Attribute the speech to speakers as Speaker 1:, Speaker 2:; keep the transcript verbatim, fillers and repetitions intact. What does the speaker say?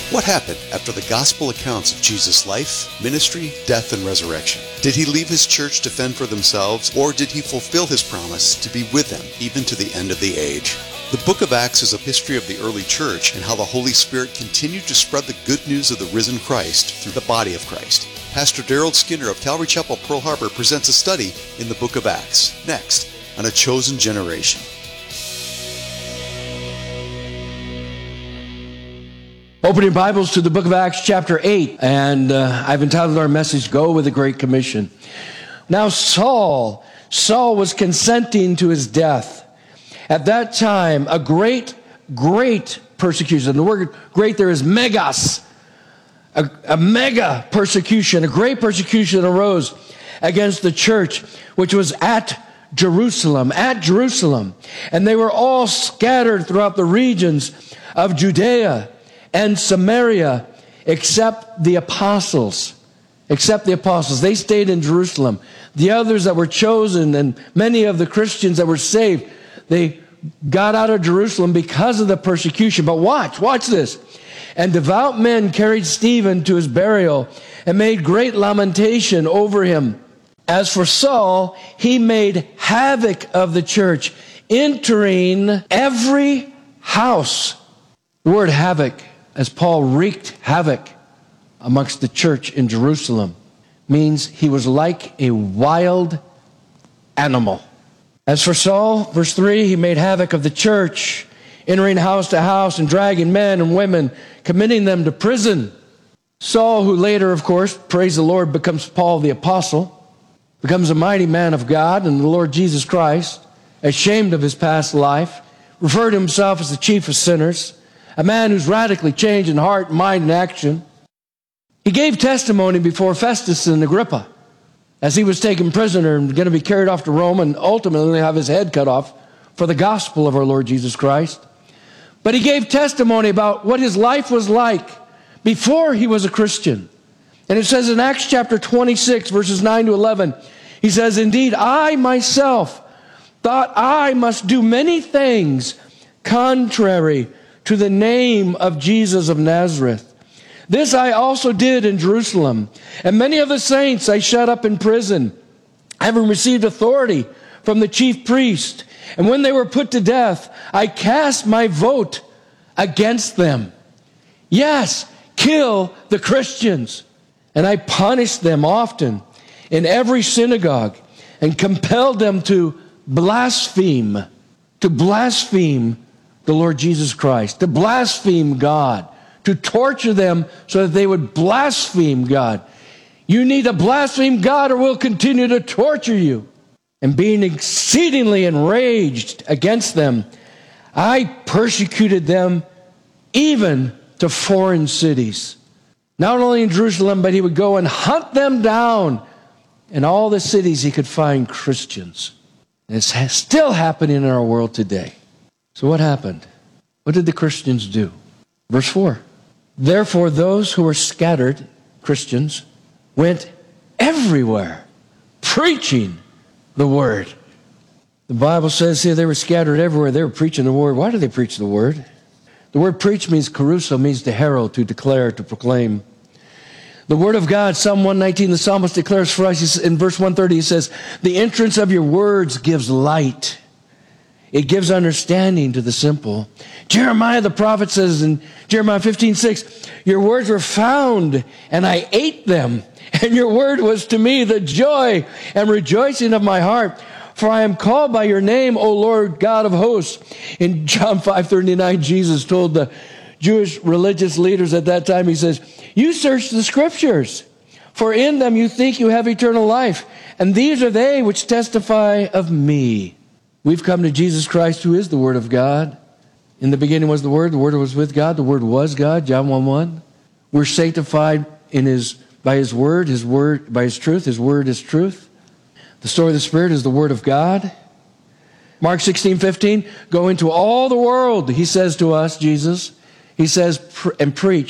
Speaker 1: What happened after the gospel accounts of Jesus' life, ministry, death, and resurrection? Did he leave his church to fend for themselves, or did he fulfill his promise to be with them even to the end of the age? The book of Acts is a history of the early church and how the Holy Spirit continued to spread the good news of the risen Christ through the body of Christ. Pastor Daryl Skinner of Calvary Chapel, Pearl Harbor presents a study in the book of Acts, next on A Chosen Generation.
Speaker 2: Open your Bibles to the book of Acts chapter eight, and uh, I've entitled our message, Go with the Great Commission. Now Saul, Saul was consenting to his death. At that time, a great, great persecution. The word great there is megas. A, a mega persecution, a great persecution arose against the church, which was at Jerusalem, at Jerusalem. And they were all scattered throughout the regions of Judea and Samaria, except the apostles, except the apostles. They stayed in Jerusalem. The others that were chosen and many of the Christians that were saved, they got out of Jerusalem because of the persecution. But watch, watch this. And devout men carried Stephen to his burial and made great lamentation over him. As for Saul, he made havoc of the church, entering every house. The word havoc, as Paul wreaked havoc amongst the church in Jerusalem, means he was like a wild animal. As for Saul, verse three, he made havoc of the church, entering house to house and dragging men and women, committing them to prison. Saul, who later, of course, praise the Lord, becomes Paul the Apostle, becomes a mighty man of God and the Lord Jesus Christ, ashamed of his past life, referred to himself as the chief of sinners, a man who's radically changed in heart, mind, and action. He gave testimony before Festus and Agrippa as he was taken prisoner and going to be carried off to Rome and ultimately have his head cut off for the gospel of our Lord Jesus Christ. But he gave testimony about what his life was like before he was a Christian. And it says in Acts chapter twenty-six, verses nine to eleven, he says, Indeed, I myself thought I must do many things contrary to the name of Jesus of Nazareth. This I also did in Jerusalem, and many of the saints I shut up in prison, having received authority from the chief priest. And when they were put to death, I cast my vote against them. Yes, kill the Christians. And I punished them often in every synagogue and compelled them to blaspheme, to blaspheme the Lord Jesus Christ, to blaspheme God, to torture them so that they would blaspheme God. You need to blaspheme God or we'll continue to torture you. And being exceedingly enraged against them, I persecuted them even to foreign cities. Not only in Jerusalem, but he would go and hunt them down in all the cities he could find Christians. And it's still happening in our world today. So what happened? What did the Christians do? Verse four. Therefore, those who were scattered, Christians, went everywhere preaching the word. The Bible says here they were scattered everywhere. They were preaching the word. Why do they preach the word? The word preach means caruso, means to herald, to declare, to proclaim. The word of God, Psalm one nineteen, the psalmist declares for us, in verse one thirty, he says, the entrance of your words gives light. It gives understanding to the simple. Jeremiah the prophet says in Jeremiah fifteen six, your words were found and I ate them. And your word was to me the joy and rejoicing of my heart. For I am called by your name, O Lord God of hosts. In John five thirty-nine, Jesus told the Jewish religious leaders at that time, he says, you search the scriptures, for in them you think you have eternal life. And these are they which testify of me. We've come to Jesus Christ, who is the Word of God. In the beginning was the Word. The Word was with God. The Word was God. John one one. We're sanctified in His by His Word. His Word by His truth. His Word is truth. The sword of the Spirit is the Word of God. Mark sixteen fifteen. Go into all the world, He says to us, Jesus. He says, and preach